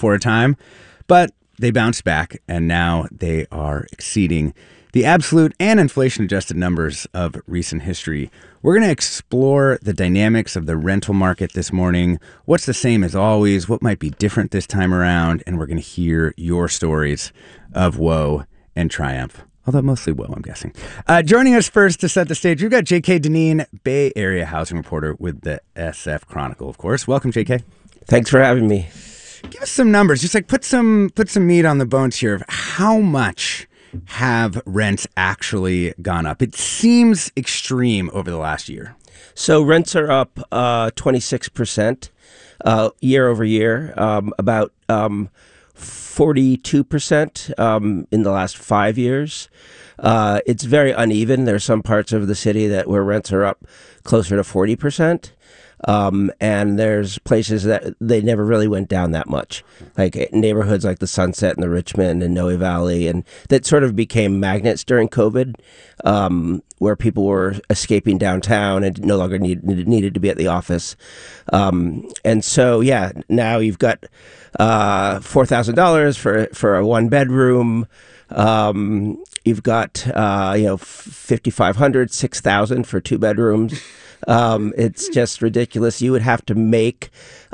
for a time, but they bounced back, and now they are exceeding the absolute and inflation-adjusted numbers of recent history. We're going to explore the dynamics of the rental market this morning, what's the same as always, what might be different this time around, and we're going to hear your stories of woe and triumph. Although mostly woe, I'm guessing. Joining us first to set the stage, we've got J.K. Dineen, Bay Area housing reporter with the SF Chronicle, of course. Welcome, J.K. Thanks for having me. Give us some numbers. Just like put some meat on the bones here of how much have rents actually gone up? It seems extreme over the last year. So rents are up 26% year over year, about 42% in the last 5 years. It's very uneven. There are some parts of the city where rents are up closer to 40%. And there's places that they never really went down that much, like neighborhoods like the Sunset and the Richmond and Noe Valley, and that sort of became magnets during COVID, where people were escaping downtown and no longer needed to be at the office. And so, yeah, now you've got $4,000 for a one bedroom. You've got $5,500, $6,000 for two bedrooms. It's just ridiculous. You would have to make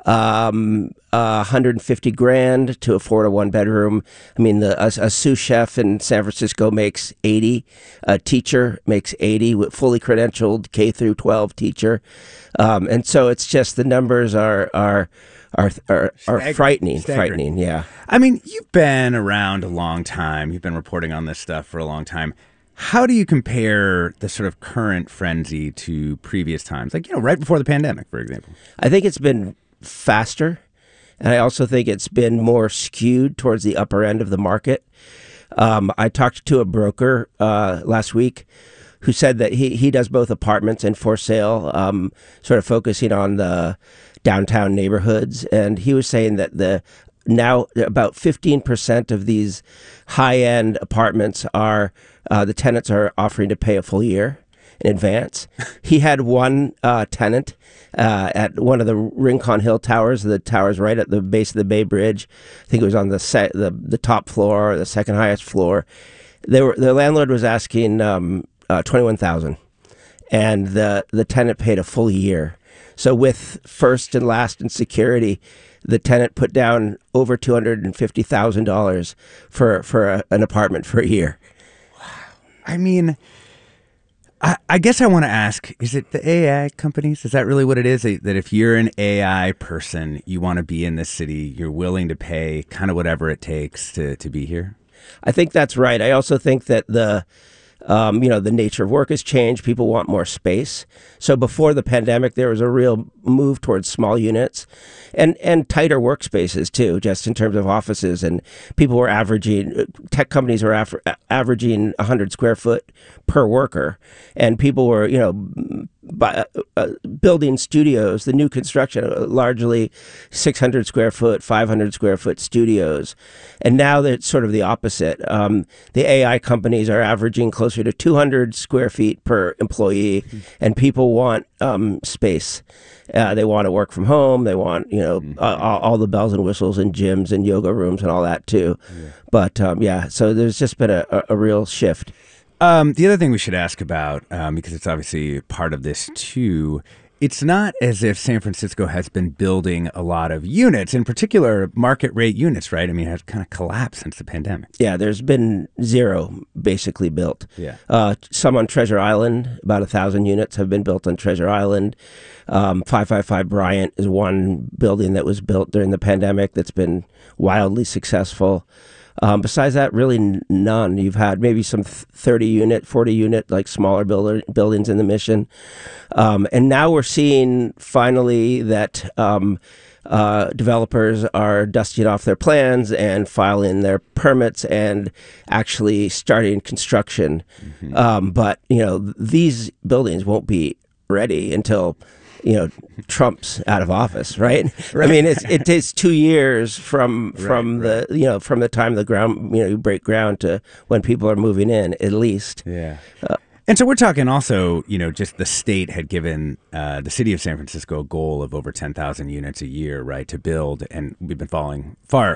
$150,000 to afford a one bedroom. I mean, a sous chef in San Francisco makes $80,000. A teacher makes $80,000, fully credentialed K through 12 teacher. And so it's just the numbers are frightening. Frightening, yeah. I mean, you've been around a long time. You've been reporting on this stuff for a long time. How do you compare the sort of current frenzy to previous times, like, right before the pandemic, for example? I think it's been faster, and I also think it's been more skewed towards the upper end of the market. I talked to a broker last week who said that he does both apartments and for sale, sort of focusing on the downtown neighborhoods, and he was saying that now about 15% of these high-end apartments are the tenants are offering to pay a full year in advance. He had one tenant at one of the Rincon Hill towers, the towers right at the base of the Bay Bridge. I think it was on the top floor, or the second highest floor. The landlord was asking $21,000, and the tenant paid a full year. So with first and last and security, the tenant put down over $250,000 for an apartment for a year. Wow. I mean, I guess I want to ask, is it the AI companies? Is that really what it is? That if you're an AI person, you want to be in this city, you're willing to pay kind of whatever it takes to be here? I think that's right. I also think that the nature of work has changed. People want more space. So before the pandemic, there was a real move towards small units and tighter workspaces too, just in terms of offices. And people were tech companies were averaging 100 square foot per worker. And people were, building studios, the new construction, largely 600 square foot, 500 square foot studios. And now it's sort of the opposite. The AI companies are averaging closer to 200 square feet per employee, and people want space. They want to work from home. They want, all the bells and whistles and gyms and yoga rooms and all that too. Yeah. But so there's just been a real shift. The other thing we should ask about, because it's obviously part of this too, it's not as if San Francisco has been building a lot of units, in particular market rate units, right? I mean, it has kind of collapsed since the pandemic. Yeah, there's been zero basically built. Yeah. Some on Treasure Island, about 1,000 units have been built on Treasure Island. 555 Bryant is one building that was built during the pandemic that's been wildly successful. Besides that, really none. You've had maybe some 30 unit, 40 unit, like smaller buildings in the Mission. And now we're seeing finally that developers are dusting off their plans and filing their permits and actually starting construction. Mm-hmm. But, these buildings won't be ready until Trump's out of office, right? I mean, it takes 2 years from the time the ground, you break ground to when people are moving in, at least. Yeah. And so we're talking also, just the state had given the city of San Francisco a goal of over 10,000 units a year, right, to build. And we've been falling far